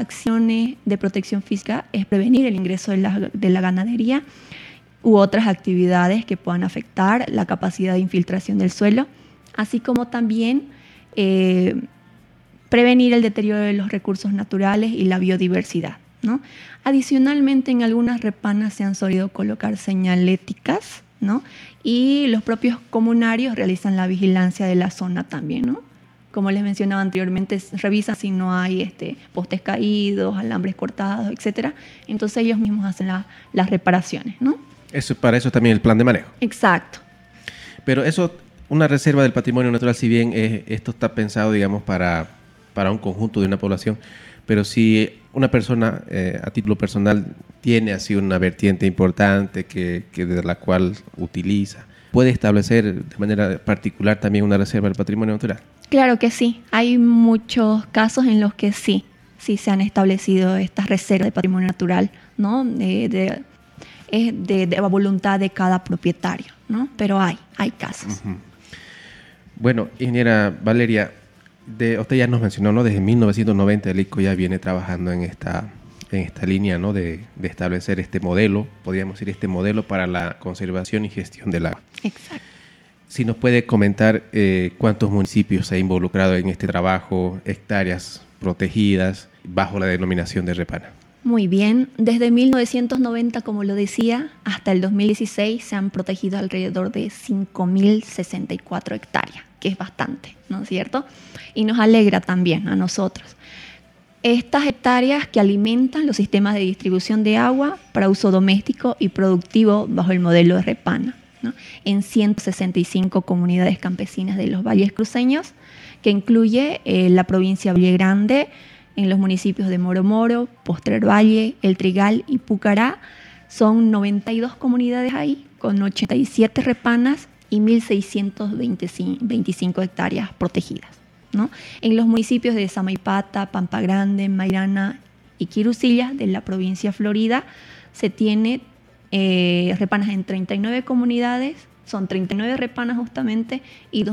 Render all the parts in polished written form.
acciones de protección física es prevenir el ingreso de la ganadería u otras actividades que puedan afectar la capacidad de infiltración del suelo, así como también prevenir el deterioro de los recursos naturales y la biodiversidad, ¿no? Adicionalmente, en algunas repanas se han solido colocar señaléticas, ¿no? Y los propios comunarios realizan la vigilancia de la zona también, ¿no? Como les mencionaba anteriormente, revisan si no hay postes caídos, alambres cortados, etc. Entonces ellos mismos hacen las reparaciones, ¿no? Para eso también el plan de manejo. Exacto. Pero eso, una reserva del patrimonio natural, si bien esto está pensado, digamos, para un conjunto de una población, pero si una persona a título personal tiene así una vertiente importante de la cual utiliza, ¿puede establecer de manera particular también una reserva del patrimonio natural? Claro que sí. Hay muchos casos en los que sí se han establecido estas reservas de patrimonio natural, ¿no? Es de voluntad de cada propietario, ¿no? Pero hay casos. Uh-huh. Bueno, ingeniera Valeria, usted ya nos mencionó, ¿no? Desde 1990 el ICO ya viene trabajando en esta línea, ¿no? De establecer este modelo, podríamos decir este modelo para la conservación y gestión del agua. Exacto. Si nos puede comentar cuántos municipios se ha involucrado en este trabajo, hectáreas protegidas bajo la denominación de repana. Muy bien. Desde 1990, como lo decía, hasta el 2016 se han protegido alrededor de 5.064 hectáreas, que es bastante, ¿no es cierto? Y nos alegra también a nosotros. Estas hectáreas que alimentan los sistemas de distribución de agua para uso doméstico y productivo bajo el modelo de repana, ¿no? En 165 comunidades campesinas de los valles cruceños, que incluye la provincia de Valle Grande, en los municipios de Moro, Postrer Valle, El Trigal y Pucará. Son 92 comunidades ahí, con 87 repanas y 1.625 hectáreas protegidas, ¿no? En los municipios de Samaipata, Pampa Grande, Mairana y Quirucilla de la provincia de Florida se tiene repanas en 39 comunidades, son 39 repanas justamente y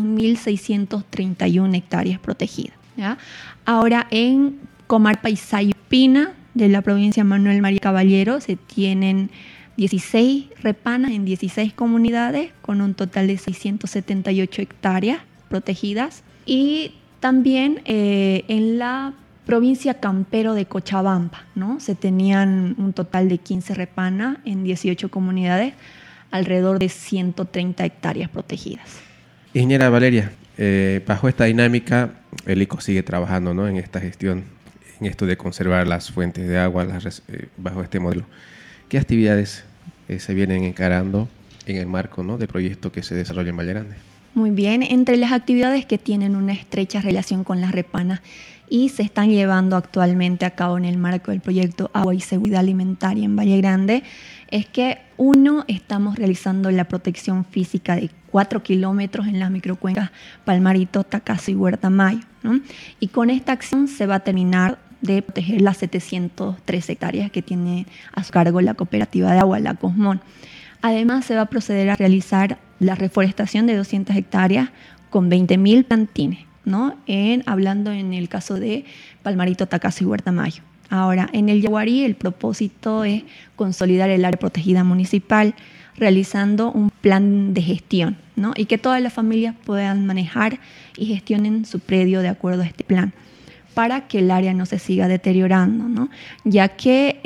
2.631 hectáreas protegidas, ¿ya? Ahora en Comarpa y Sayupina de la provincia de Manuel María Caballero se tienen 16 repanas en 16 comunidades con un total de 678 hectáreas protegidas, y también en la provincia Campero de Cochabamba, ¿no? Se tenían un total de 15 repanas en 18 comunidades, alrededor de 130 hectáreas protegidas. Ingeniera Valeria, bajo esta dinámica, el ICO sigue trabajando, ¿no? En esta gestión, en esto de conservar las fuentes de agua bajo este modelo. ¿Qué actividades se vienen encarando en el marco, ¿no?, del proyecto que se desarrolla en Valle Grande? Muy bien, entre las actividades que tienen una estrecha relación con las repanas y se están llevando actualmente a cabo en el marco del proyecto Agua y Seguridad Alimentaria en Valle Grande, es que estamos realizando la protección física de 4 kilómetros en las microcuencas Palmarito, Tacazo y Huerta Mayo, ¿no? Y con esta acción se va a terminar de proteger las 703 hectáreas que tiene a su cargo la cooperativa de agua, la Cosmón. Además, se va a proceder a realizar la reforestación de 200 hectáreas con 20.000 plantines, ¿no? Hablando en el caso de Palmarito, Tacazo y Huerta Mayo. Ahora, en el Yaguarí, el propósito es consolidar el área protegida municipal, realizando un plan de gestión, ¿no? Y que todas las familias puedan manejar y gestionen su predio de acuerdo a este plan, para que el área no se siga deteriorando, ¿no? Ya que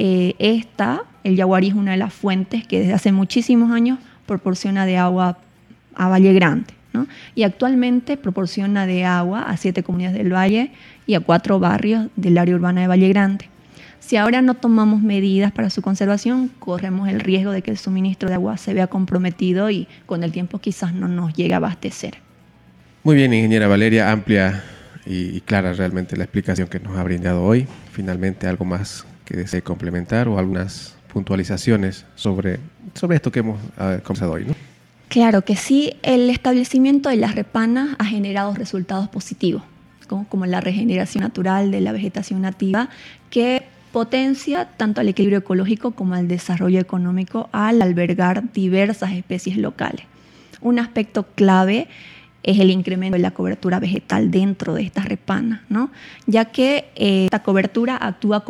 el Yaguarí es una de las fuentes que desde hace muchísimos años proporciona de agua a Valle Grande, ¿no? Y actualmente proporciona de agua a 7 comunidades del Valle y a 4 barrios del área urbana de Valle Grande. Si ahora no tomamos medidas para su conservación, corremos el riesgo de que el suministro de agua se vea comprometido y con el tiempo quizás no nos llegue a abastecer. Muy bien, ingeniera Valeria, amplia y clara realmente la explicación que nos ha brindado hoy. Finalmente, ¿algo más que desee complementar o algunas puntualizaciones sobre esto que hemos conversado hoy, ¿no? Claro que sí, el establecimiento de las repanas ha generado resultados positivos, como la regeneración natural de la vegetación nativa, que potencia tanto al equilibrio ecológico como al desarrollo económico al albergar diversas especies locales. Un aspecto clave es el incremento de la cobertura vegetal dentro de estas repanas, ¿no? Ya que esta cobertura actúa como